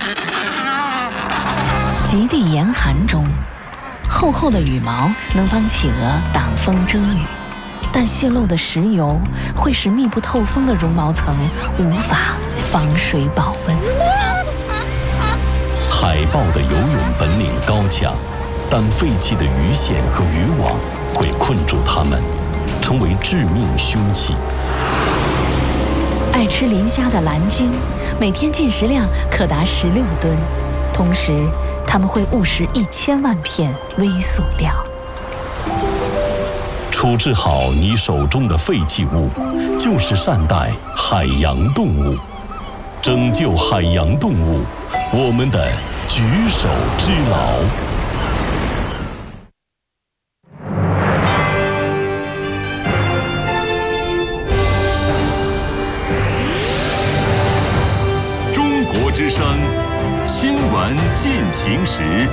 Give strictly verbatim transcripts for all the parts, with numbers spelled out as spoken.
极地严寒中，厚厚的羽毛能帮企鹅挡风遮雨，但泄漏的石油会使密不透风的绒毛层无法防水保温。 海豹的游泳本领高强，但废弃的鱼线和渔网会困住它们，成为致命凶器。 爱吃磷虾的蓝鲸，每天进食量可达十六吨，同时它们会误食一千万片微塑料。 处置好你手中的废弃物，就是善待海洋动物，拯救海洋动物，我们的举手之劳。 中国之声新闻进行时。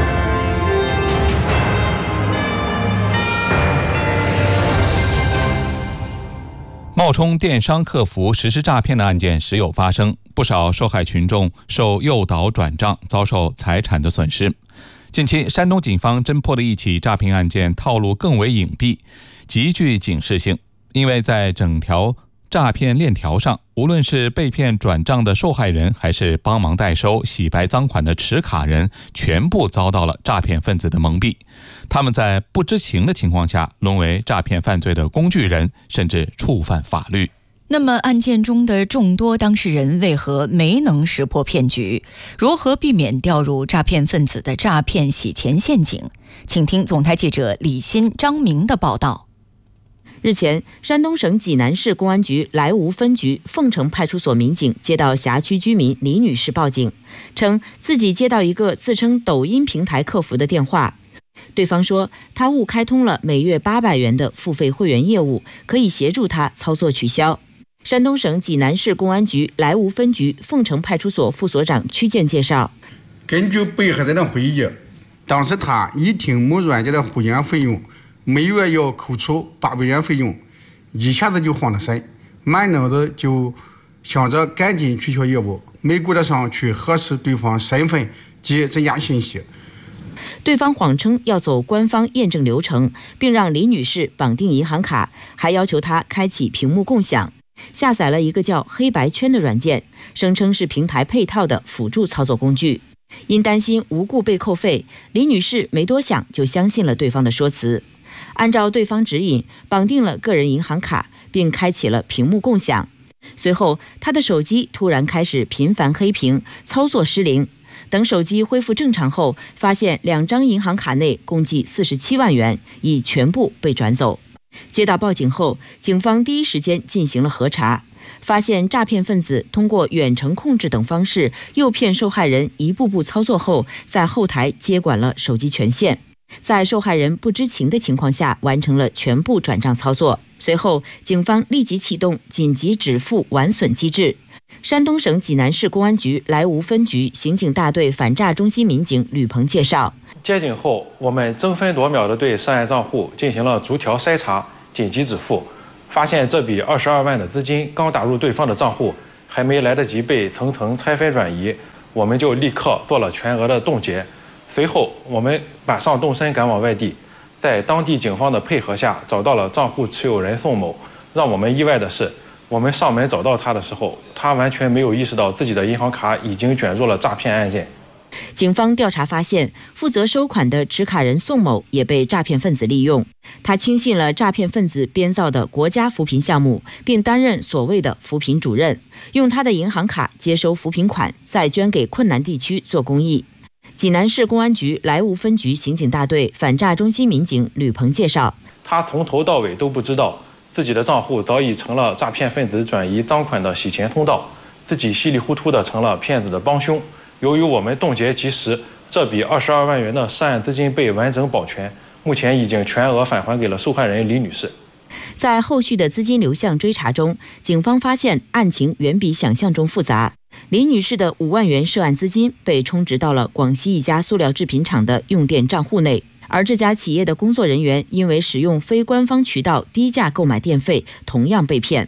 冒充电商客服实施诈骗的案件时有发生，不少受害群众受诱导转账，遭受财产的损失。近期，山东警方侦破的一起诈骗案件套路更为隐蔽，极具警示性，因为在整条诈骗链条上，无论是被骗转账的受害人，还是帮忙代收、洗白赃款的持卡人，全部遭到了诈骗分子的蒙蔽。他们在不知情的情况下，沦为诈骗犯罪的工具人，甚至触犯法律。 那么案件中的众多当事人为何没能识破骗局？如何避免掉入诈骗分子的诈骗洗钱陷阱？请听总台记者李欣、张明的报道。 日前，山东省济南市公安局莱芜分局凤城派出所民警接到辖区居民李女士报警，称自己接到一个自称抖音平台客服的电话，对方说他误开通了每月八百元的付费会员业务，可以协助他操作取消。山东省济南市公安局莱芜分局凤城派出所副所长曲建介绍， 根据被害人的回忆，当时他一听某软件的会员费用每月要扣除八百元费用，一下子就慌了神，满脑子就想着赶紧取消业务，没顾得上去核实对方身份及增加信息。 对方谎称要走官方验证流程，并让李女士绑定银行卡，还要求她开启屏幕共享，下载了一个叫黑白圈的软件，声称是平台配套的辅助操作工具。因担心无故被扣费，李女士没多想就相信了对方的说辞。按照对方指引，绑定了个人银行卡，并开启了屏幕共享。随后，他的手机突然开始频繁黑屏，操作失灵。等手机恢复正常后，发现两张银行卡内共计四十七万元，已全部被转走。接到报警后，警方第一时间进行了核查，发现诈骗分子通过远程控制等方式诱骗受害人一步步操作后，在后台接管了手机权限，在受害人不知情的情况下完成了全部转账操作。随后，警方立即启动紧急止付完损机制。山东省济南市公安局莱芜分局刑警大队反诈中心民警吕鹏介绍， 接警后，我们争分夺秒地对涉案账户进行了逐条筛查、紧急止付，发现这笔二十二万的资金刚打入对方的账户，还没来得及被层层拆分转移，我们就立刻做了全额的冻结。随后，我们马上动身赶往外地，在当地警方的配合下，找到了账户持有人宋某。让我们意外的是，我们上门找到他的时候，他完全没有意识到自己的银行卡已经卷入了诈骗案件。 警方调查发现，负责收款的持卡人宋某也被诈骗分子利用，他轻信了诈骗分子编造的国家扶贫项目，并担任所谓的扶贫主任，用他的银行卡接收扶贫款，再捐给困难地区做公益。济南市公安局莱芜分局刑警大队反诈中心民警吕鹏介绍， 他从头到尾都不知道自己的账户早已成了诈骗分子转移赃款的洗钱通道，自己稀里糊涂的成了骗子的帮凶。由于我们冻结及时，这笔二十二万元的涉案资金被完整保全，目前已经全额返还给了受害人李女士。 在后续的资金流向追查中，警方发现案情远比想象中复杂。李女士的五万元涉案资金被充值到了广西一家塑料制品厂的用电账户内，而这家企业的工作人员因为使用非官方渠道低价购买电费，同样被骗。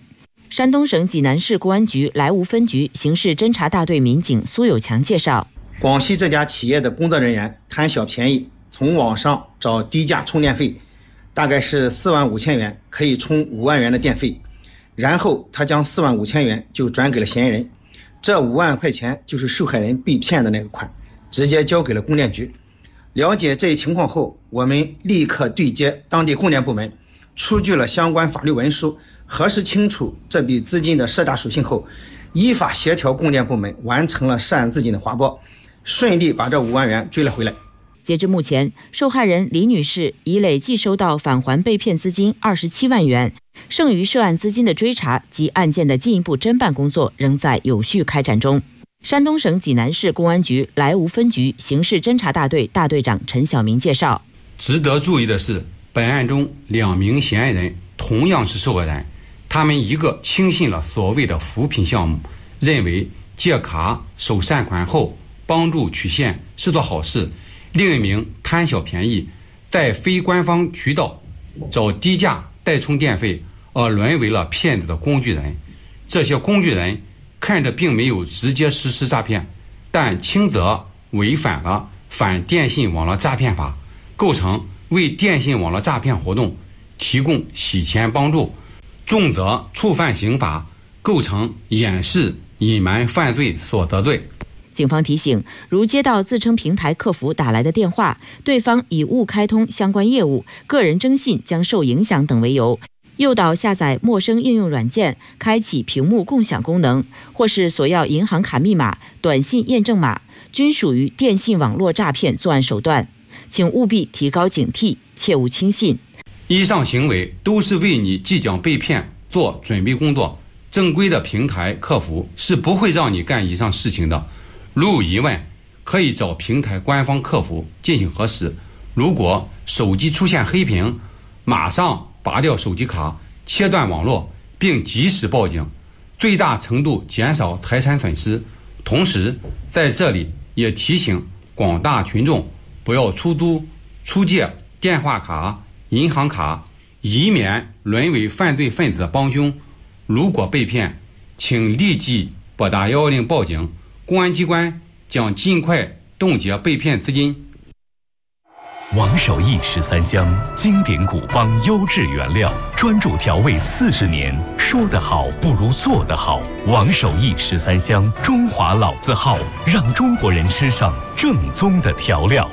山东省济南市公安局莱芜分局刑事侦查大队民警苏有强介绍， 广西这家企业的工作人员贪小便宜，从网上找低价充电费，大概是四万五千元，可以充五万元的电费，然后他将四万五千元就转给了嫌疑人，这五万块钱就是受害人被骗的那个款，直接交给了供电局。了解这一情况后，我们立刻对接当地供电部门，出具了相关法律文书，核实清楚这笔资金的涉诈属性后，依法协调供电部门完成了涉案资金的划拨，顺利把这五万元追了回来。 截至目前，受害人李女士已累计收到返还被骗资金二十七万元，剩余涉案资金的追查及案件的进一步侦办工作仍在有序开展中。山东省济南市公安局莱芜分局刑事侦查大队大队长陈晓明介绍， 值得注意的是，本案中两名嫌疑人同样是受害人，他们一个轻信了所谓的扶贫项目，认为借卡收善款后帮助取现是做好事，另一名贪小便宜，在非官方渠道找低价代充电费，而沦为了骗子的工具人。这些工具人看着并没有直接实施诈骗，但轻则违反了反电信网络诈骗法，构成为电信网络诈骗活动提供洗钱帮助，重则触犯刑法，构成掩饰隐瞒犯罪所得罪。 警方提醒，如接到自称平台客服打来的电话，对方以误开通相关业务、个人征信将受影响等为由，诱导下载陌生应用软件，开启屏幕共享功能，或是索要银行卡密码、短信验证码，均属于电信网络诈骗作案手段，请务必提高警惕，切勿轻信。 以上行为都是为你即将被骗做准备工作，正规的平台客服是不会让你干以上事情的。如有疑问，可以找平台官方客服进行核实。如果手机出现黑屏，马上拔掉手机卡，切断网络，并及时报警，最大程度减少财产损失。同时，在这里也提醒广大群众不要出租、出借电话卡、银行卡，以免沦为犯罪分子的帮凶。如果被骗，请立即拨打一一零报警，公安机关将尽快冻结被骗资金。 王守义十三香，经典古方优质原料，专注调味四十年，说得好不如做得好。王守义十三香，中华老字号，让中国人吃上正宗的调料。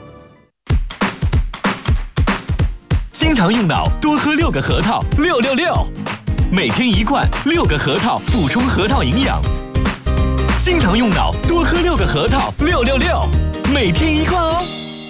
经常用脑，多喝六个核桃，六六六，每天一罐，六个核桃，补充核桃营养。经常用脑，多喝六个核桃，六六六，每天一罐哦。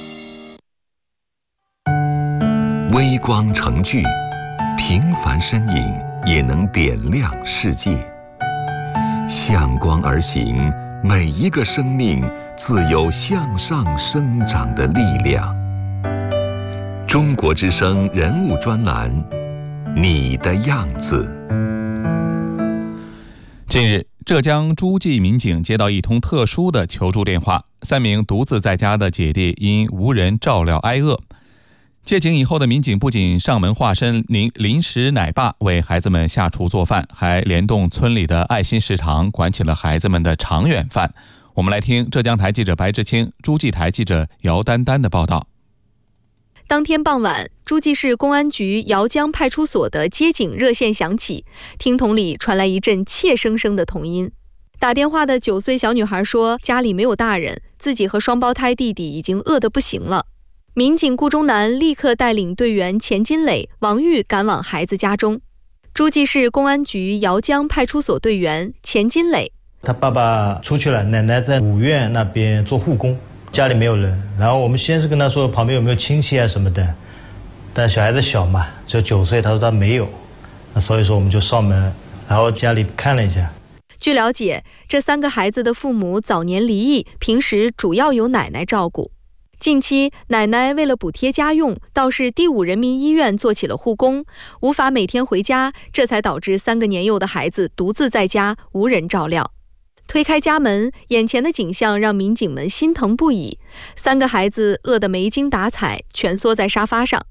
微光成炬，平凡身影也能点亮世界。向光而行，每一个生命自有向上生长的力量。中国之声人物专栏，你的样子。 近日，浙江诸暨民警接到一通特殊的求助电话，三名独自在家的姐弟因无人照料挨饿。接警以后的民警不仅上门化身临临时奶爸，为孩子们下厨做饭，还联动村里的爱心食堂，管起了孩子们的长远饭。我们来听浙江台记者白志清、诸暨台记者姚丹丹的报道。 当天傍晚，诸暨市公安局姚江派出所的接警热线响起，听筒里传来一阵怯生生的童音。打电话的九岁小女孩说，家里没有大人，自己和双胞胎弟弟已经饿得不行了。民警顾忠南立刻带领队员钱金磊、王玉赶往孩子家中。诸暨市公安局姚江派出所队员钱金磊， 他爸爸出去了，奶奶在五院那边做护工，家里没有人。然后我们先是跟他说旁边有没有亲戚啊什么的，但小孩子小嘛，只有九岁，他说他没有，那所以说我们就上门，然后家里看了一下。 据了解，这三个孩子的父母早年离异，平时主要由奶奶照顾。近期，奶奶为了补贴家用，到市第五人民医院做起了护工，无法每天回家，这才导致三个年幼的孩子独自在家，无人照料。推开家门，眼前的景象让民警们心疼不已。三个孩子饿得没精打采，蜷缩在沙发上。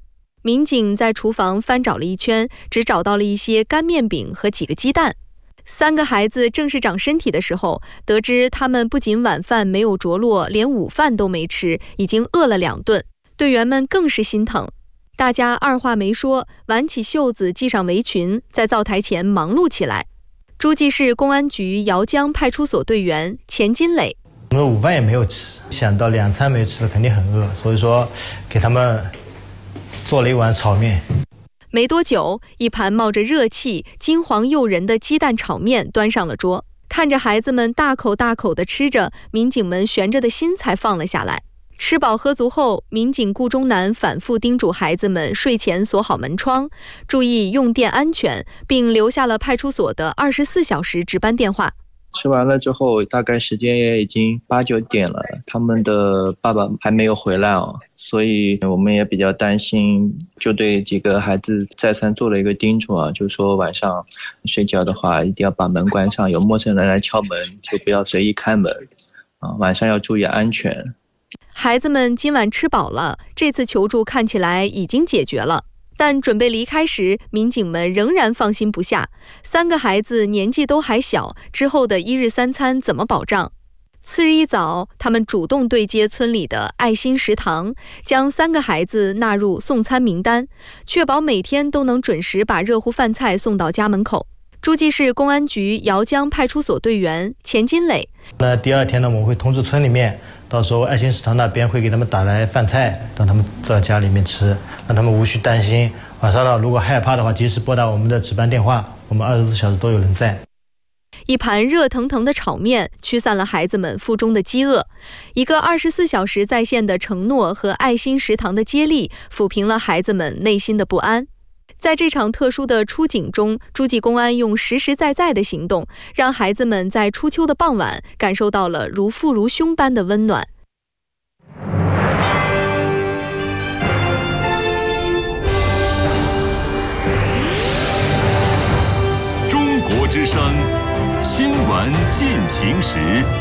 民警在厨房翻找了一圈，只找到了一些干面饼和几个鸡蛋。三个孩子正是长身体的时候，得知他们不仅晚饭没有着落，连午饭都没吃，已经饿了两顿，队员们更是心疼。大家二话没说，挽起袖子，系上围裙，在灶台前忙碌起来。诸暨市公安局姚江派出所队员钱金磊， 我们午饭也没有吃，想到两餐没吃肯定很饿，所以说给他们做了一碗炒面。 没多久，一盘冒着热气、金黄诱人的鸡蛋炒面端上了桌。看着孩子们大口大口地吃着，民警们悬着的心才放了下来。吃饱喝足后，民警顾中南反复叮嘱孩子们睡前锁好门窗，注意用电安全，并留下了派出所的二十四小时值班电话。 吃完了之后，大概时间也已经八九点了，他们的爸爸还没有回来哦，所以我们也比较担心，就对几个孩子再三做了一个叮嘱啊，就说晚上睡觉的话，一定要把门关上，有陌生人来敲门就不要随意开门啊，晚上要注意安全。 孩子们今晚吃饱了，这次求助看起来已经解决了。但准备离开时，民警们仍然放心不下。三个孩子年纪都还小，之后的一日三餐怎么保障？次日一早，他们主动对接村里的爱心食堂，将三个孩子纳入送餐名单，确保每天都能准时把热乎饭菜送到家门口。诸暨市公安局姚江派出所队员钱金磊， 那第二天呢，我们会通知村里面，到时候爱心食堂那边会给他们打来饭菜，让他们在家里面吃，让他们无需担心。晚上呢，如果害怕的话，及时拨打我们的值班电话，我们二十四小时都有人在。 一盘热腾腾的炒面驱散了孩子们腹中的饥饿，一个二十四小时在线的承诺和爱心食堂的接力，抚平了孩子们内心的不安。在这场特殊的出警中，诸暨公安用实实在在的行动，让孩子们在初秋的傍晚感受到了如父如兄般的温暖。 中国之声新闻进行时。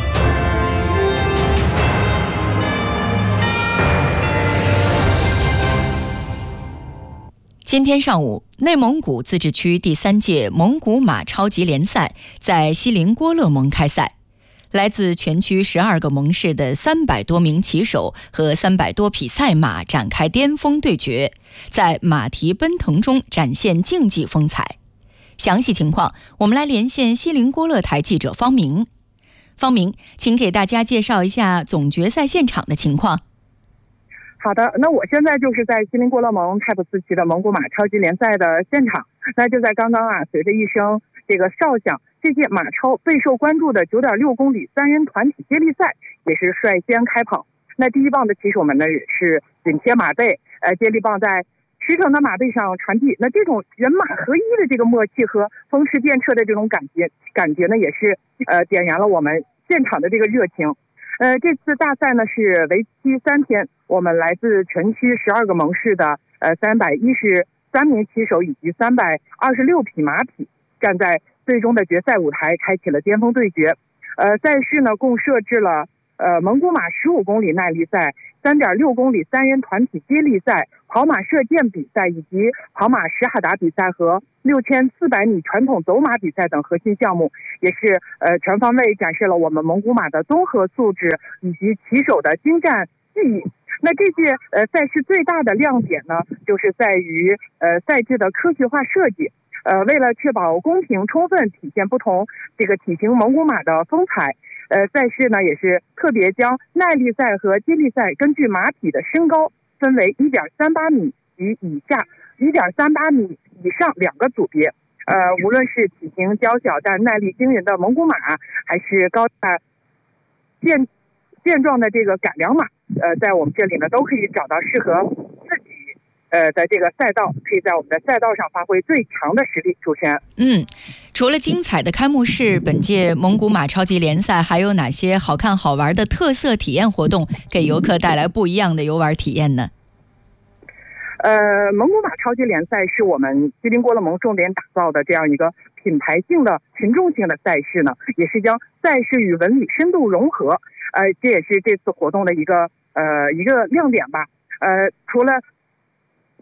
今天上午，内蒙古自治区第三届蒙古马超级联赛在锡林郭勒盟开赛。来自全区十二个盟市的三百多名骑手和三百多匹赛马展开巅峰对决，在马蹄奔腾中展现竞技风采。详细情况，我们来连线锡林郭勒台记者方明。方明，请给大家介绍一下总决赛现场的情况。 好的，那我现在就是在锡林郭勒盟泰普斯旗的蒙古马超级联赛的现场。那就在刚刚啊，随着一声这个哨响，这届马超备受关注的九点六公里三人团体接力赛也是率先开跑。那第一棒的骑手们呢是紧贴马背，呃，接力棒在驰骋的马背上传递。那这种人马合一的这个默契和风驰电掣的这种感觉，感觉呢也是呃点燃了我们现场的这个热情。呃，这次大赛呢是为期三天，我们来自全区十二个盟市的呃三百一十三名骑手以及三百二十六匹马匹，站在最终的决赛舞台，开启了巅峰对决。呃，赛事呢共设置了呃蒙古马十五公里耐力赛、三点六公里三人团体接力赛、跑马射箭比赛以及跑马什哈达比赛和六千四百米传统走马比赛等核心项目，也是呃全方位展示了我们蒙古马的综合素质以及骑手的精湛技艺。那这届呃赛事最大的亮点呢，就是在于呃赛制的科学化设计。呃，为了确保公平充分体现不同这个体型蒙古马的风采，呃，赛事呢也是特别将耐力赛和接力赛根据马匹的身高分为一点三八米及以下、一点三八米以上两个组别。呃，无论是体型娇小但耐力惊人的蒙古马，还是高大健健壮的这个赶良马，呃，在我们这里呢都可以找到适合自己呃的这个赛道，可以在我们的赛道上发挥最强的实力。主持人， 嗯，除了精彩的开幕式，本届蒙古马超级联赛还有哪些好看好玩的特色体验活动，给游客带来不一样的游玩体验呢？ 呃，蒙古马超级联赛是我们锡林郭勒盟重点打造的这样一个品牌性的群众性的赛事呢，也是将赛事与文旅深度融合。呃，这也是这次活动的一个呃一个亮点吧。呃，除了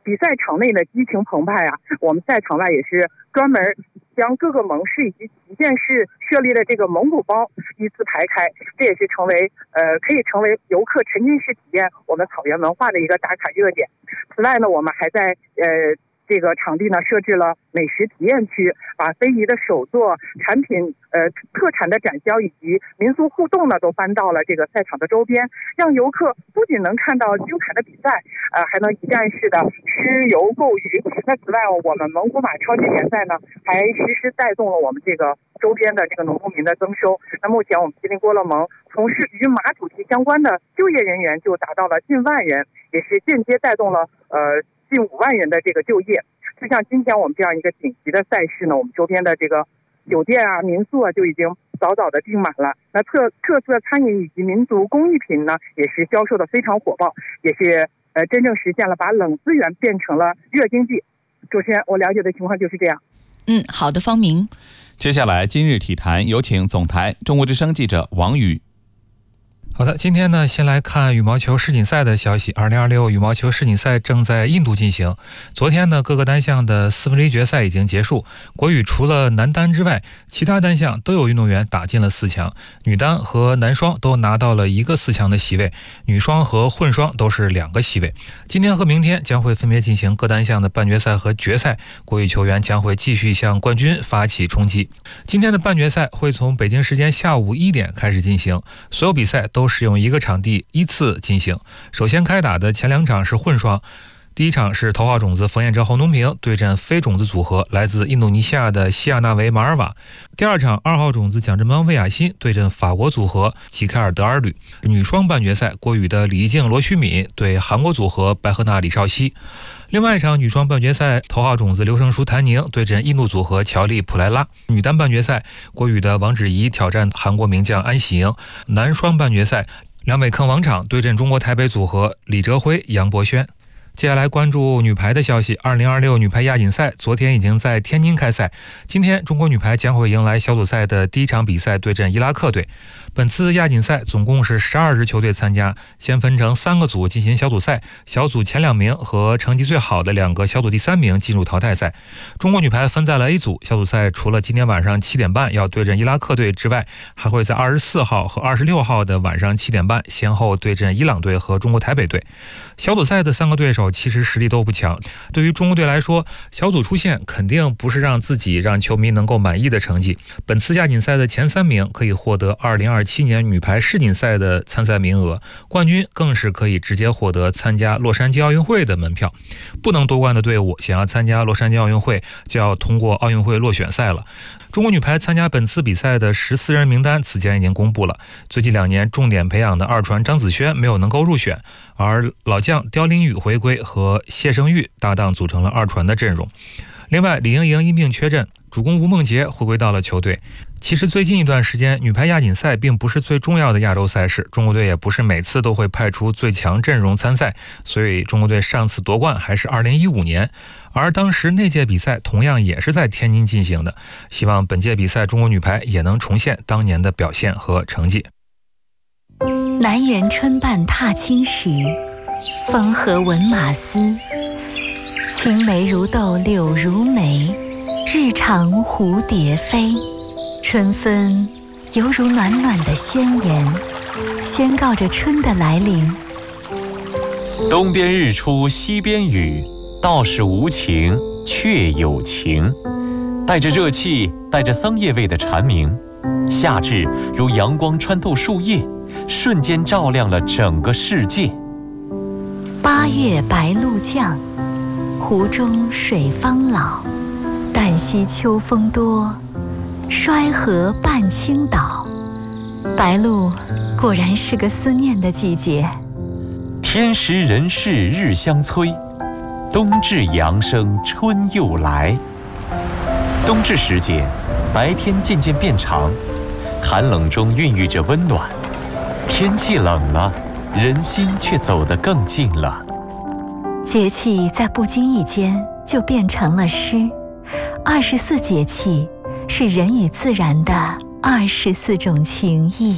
比赛场内的激情澎湃啊，我们赛场外也是专门将各个盟市以及旗舰市设立的这个蒙古包依次排开，这也是成为呃可以成为游客沉浸式体验我们草原文化的一个打卡热点。此外呢，我们还在呃这个场地呢设置了美食体验区，把非遗的手作产品、呃特产的展销以及民俗互动呢都搬到了这个赛场的周边，让游客不仅能看到精彩的比赛，呃还能一站式的吃游购娱。那此外，我们蒙古马超级联赛呢还实时带动了我们这个周边的这个农牧民的增收。那目前我们吉林郭勒盟从事与马主题相关的就业人员就达到了近万人，也是间接带动了呃近五万人的这个就业。就像今天我们这样一个顶级的赛事呢，我们周边的这个酒店啊、民宿啊就已经早早的订满了。那特特色餐饮以及民族工艺品呢，也是销售的非常火爆，也是呃真正实现了把冷资源变成了热经济。主持人，我了解的情况就是这样。 嗯，好的，方明。 接下来今日体坛，有请总台中国之声记者王宇。 好的，今天呢，先来看羽毛球世锦赛的消息。二零二六羽毛球世锦赛正在印度进行。昨天呢，各个单项的四分之一决赛已经结束。国羽除了男单之外，其他单项都有运动员打进了四强。女单和男双都拿到了一个四强的席位，女双和混双都是两个席位。今天和明天将会分别进行各单项的半决赛和决赛，国羽球员将会继续向冠军发起冲击。今天的半决赛会从北京时间下午一点开始进行，所有比赛都使用一个场地依次进行。首先开打的前两场是混双，第一场是头号种子冯彦哲侯东平对阵非种子组合来自印度尼西亚的西亚纳维马尔瓦，第二场二号种子蒋振邦魏雅欣对阵法国组合齐凯尔德尔吕。女双半决赛，国羽的李易静罗旭敏对韩国组合白赫纳李绍熙。另外一场女双半决赛，头号种子刘胜书谭宁对阵印度组合乔丽普莱拉。女单半决赛，国羽的王芷怡挑战韩国名将安喜莹。男双半决赛，梁伟铿王昶对阵中国台北组合李哲辉杨博轩。接下来关注女排的消息。二零二六女排亚锦赛昨天已经在天津开赛，今天中国女排将会迎来小组赛的第一场比赛，对阵伊拉克队。本次亚锦赛总共是十二支球队参加，先分成三个组进行小组赛，小组前两名和成绩最好的两个小组第三名进入淘汰赛。中国女排分在了 A 组，小组赛除了今天晚上七点半要对阵伊拉克队之外，还会在二十四号和二十六号的晚上七点半先后对阵伊朗队和中国台北队。小组赛的三个对手其实实力都不强，对于中国队来说，小组出线肯定不是让自己让球迷能够满意的成绩。本次亚锦赛的前三名可以获得二零二七年女排世锦赛的参赛名额，冠军更是可以直接获得参加洛杉矶奥运会的门票。不能夺冠的队伍想要参加洛杉矶奥运会，就要通过奥运会落选赛了。中国女排参加本次比赛的十四人名单此前已经公布了，最近两年重点培养的二传张子萱没有能够入选，而老将刁琳宇回归和谢胜玉搭档组成了二传的阵容。另外，李盈莹因病缺阵，主攻吴梦洁回归到了球队。其实最近一段时间，女排亚锦赛并不是最重要的亚洲赛事，中国队也不是每次都会派出最强阵容参赛，所以中国队上次夺冠还是二零一五年，而当时那届比赛同样也是在天津进行的。希望本届比赛中国女排也能重现当年的表现和成绩。 南园春半踏青时，风和闻马嘶。青梅如豆柳如眉，日长蝴蝶飞。春分犹如暖暖的宣言，宣告着春的来临。 东边日出西边雨，道是无晴却有晴。带着热气，带着桑叶味的蝉鸣，夏至如阳光穿透树叶，瞬间照亮了整个世界。 八月白露降，湖中水方老。旦夕秋风多，衰河半倾倒。白露果然是个思念的季节。 天时人事日相催，冬至阳生春又来。冬至时节，白天渐渐变长，寒冷中孕育着温暖。天气冷了，人心却走得更近了。 节气在不经意间就变成了诗。二十四节气是人与自然的二十四种情谊。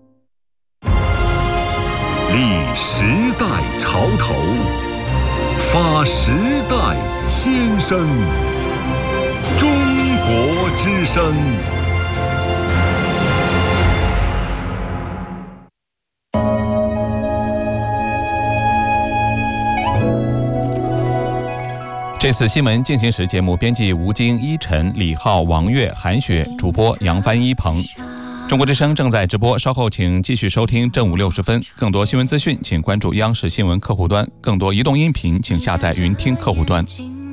历时代潮头， 发时代先声，中国之声。 这次新闻进行时节目编辑吴京、依晨、李浩、王悦、韩雪，主播杨帆、一鹏。中国之声正在直播，稍后请继续收听正午六十分。更多新闻资讯，请关注央视新闻客户端；更多移动音频，请下载云听客户端。